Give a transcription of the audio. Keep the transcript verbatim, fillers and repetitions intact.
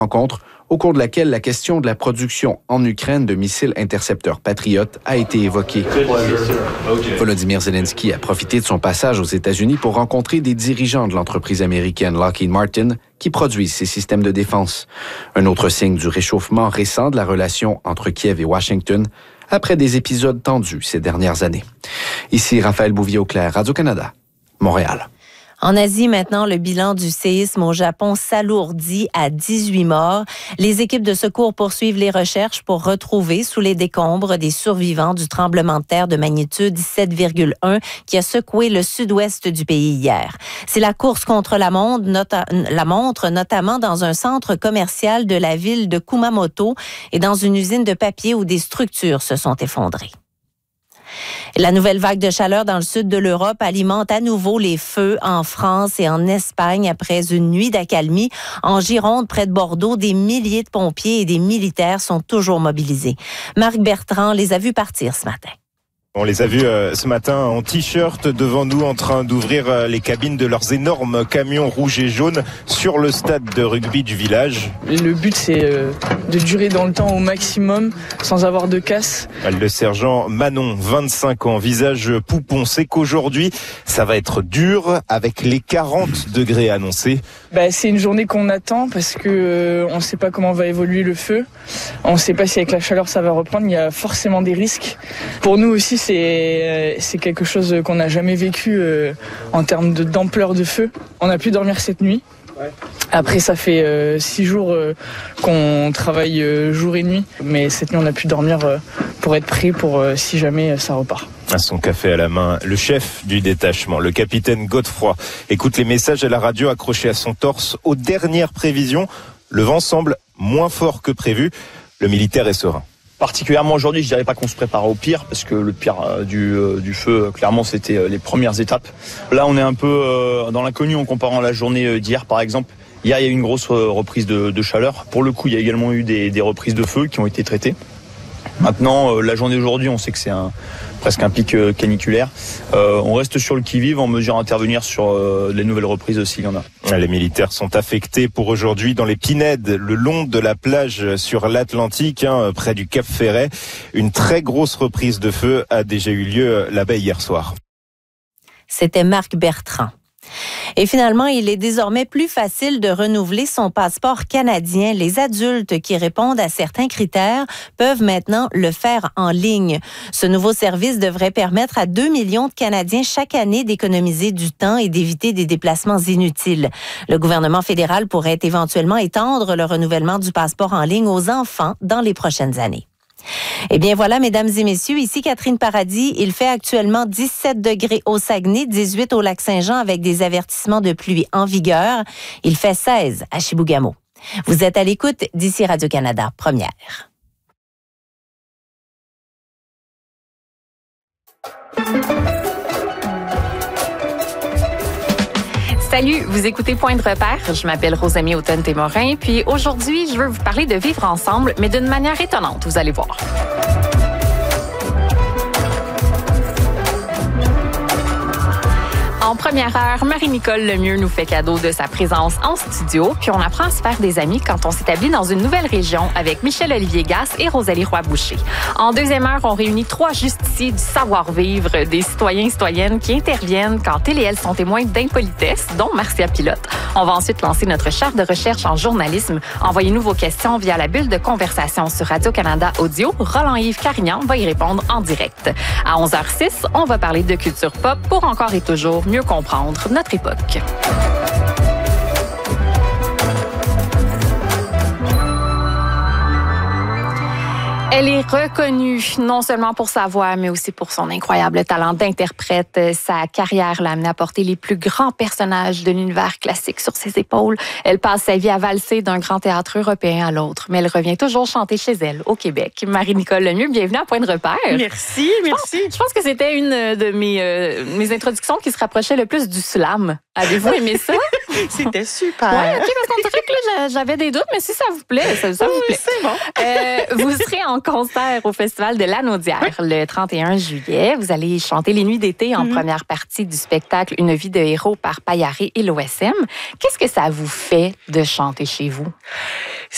Rencontre au cours de laquelle la question de la production en Ukraine de missiles intercepteurs Patriot a été évoquée. Volodymyr Zelensky a profité de son passage aux États-Unis pour rencontrer des dirigeants de l'entreprise américaine Lockheed Martin qui produisent ces systèmes de défense. Un autre signe du réchauffement récent de la relation entre Kiev et Washington après des épisodes tendus ces dernières années. Ici Raphaël Bouvier-Auclair, Radio-Canada, Montréal. En Asie, maintenant, le bilan du séisme au Japon s'alourdit à dix-huit morts. Les équipes de secours poursuivent les recherches pour retrouver sous les décombres des survivants du tremblement de terre de magnitude sept virgule un qui a secoué le sud-ouest du pays hier. C'est la course contre la montre, nota- la montre, notamment dans un centre commercial de la ville de Kumamoto et dans une usine de papier où des structures se sont effondrées. La nouvelle vague de chaleur dans le sud de l'Europe alimente à nouveau les feux en France et en Espagne après une nuit d'accalmie. En Gironde, près de Bordeaux, des milliers de pompiers et des militaires sont toujours mobilisés. Marc Bertrand les a vus partir ce matin. On les a vus euh, ce matin en t-shirt devant nous en train d'ouvrir euh, les cabines de leurs énormes camions rouges et jaunes sur le stade de rugby du village. Le but c'est euh, de durer dans le temps au maximum sans avoir de casse. Le sergent Manon, vingt-cinq ans, visage poupon, sait qu'aujourd'hui ça va être dur avec les quarante degrés annoncés. Bah, c'est une journée qu'on attend parce que euh, on ne sait pas comment va évoluer le feu. On ne sait pas si avec la chaleur ça va reprendre. Il y a forcément des risques. Pour nous aussi c'est, c'est quelque chose qu'on n'a jamais vécu euh, en termes de, d'ampleur de feu. On a pu dormir cette nuit. Après, ça fait euh, six jours euh, qu'on travaille euh, jour et nuit. Mais cette nuit, on a pu dormir euh, pour être prêt pour euh, si jamais euh, ça repart. À son café à la main, le chef du détachement, le capitaine Godefroy, écoute les messages à la radio accrochés à son torse. Aux dernières prévisions, le vent semble moins fort que prévu. Le militaire est serein. Particulièrement aujourd'hui, je dirais pas qu'on se prépare au pire, parce que le pire euh, du, euh, du feu, euh, clairement, c'était euh, les premières étapes. Là, on est un peu euh, dans l'inconnu en comparant la journée euh, d'hier, par exemple. Hier, il y a eu une grosse euh, reprise de, de chaleur. Pour le coup, il y a également eu des, des reprises de feu qui ont été traitées. Maintenant, euh, la journée d'aujourd'hui, on sait que c'est un, presque un pic euh, caniculaire. Euh, on reste sur le qui-vive en mesure d'intervenir sur euh, les nouvelles reprises s'il y en a. Les militaires sont affectés pour aujourd'hui dans les Pinèdes, le long de la plage sur l'Atlantique, hein, près du Cap Ferret. Une très grosse reprise de feu a déjà eu lieu là-bas hier soir. C'était Marc Bertrand. Et finalement, il est désormais plus facile de renouveler son passeport canadien. Les adultes qui répondent à certains critères peuvent maintenant le faire en ligne. Ce nouveau service devrait permettre à deux millions de Canadiens chaque année d'économiser du temps et d'éviter des déplacements inutiles. Le gouvernement fédéral pourrait éventuellement étendre le renouvellement du passeport en ligne aux enfants dans les prochaines années. Eh bien voilà, mesdames et messieurs, ici Catherine Paradis. Il fait actuellement dix-sept degrés au Saguenay, dix-huit au Lac-Saint-Jean avec des avertissements de pluie en vigueur. Il fait seize à Chibougamau. Vous êtes à l'écoute d'ici Radio-Canada, première. Salut, vous écoutez Point de repère. Je m'appelle Rosamie Automne-Témorin. Puis aujourd'hui, je veux vous parler de vivre ensemble, mais d'une manière étonnante, vous allez voir. En première heure, Marie-Nicole Lemieux nous fait cadeau de sa présence en studio, puis on apprend à se faire des amis quand on s'établit dans une nouvelle région avec Michel-Olivier Gasse et Rosalie Roy-Boucher. En deuxième heure, on réunit trois justiciers du savoir-vivre, des citoyens et citoyennes qui interviennent quand ils et elles sont témoins d'impolitesse, dont Marcia Pilote. On va ensuite lancer notre charte de recherche en journalisme. Envoyez-nous vos questions via la bulle de conversation sur Radio-Canada Audio. Roland-Yves Carignan va y répondre en direct. À onze heures six, on va parler de culture pop pour encore et toujours mieux comprendre notre époque. Elle est reconnue non seulement pour sa voix, mais aussi pour son incroyable talent d'interprète. Sa carrière l'a amenée à porter les plus grands personnages de l'univers classique sur ses épaules. Elle passe sa vie à valser d'un grand théâtre européen à l'autre, mais elle revient toujours chanter chez elle, au Québec. Marie-Nicole Lemieux, bienvenue à Point de repère. Merci, merci. Je pense, je pense que c'était une de mes, euh, mes introductions qui se rapprochait le plus du slam. Avez-vous aimé ça? C'était super. Ouais, OK, parce qu'on dirait que là, j'avais des doutes, mais si ça vous plaît, ça, ça vous plaît. C'est bon. Euh, vous serez en concert au Festival de Lanaudière oui. le trente et un juillet. Vous allez chanter Les Nuits d'été en mm-hmm. première partie du spectacle Une vie de héros par Payaré et l'O S M. Qu'est-ce que ça vous fait de chanter chez vous?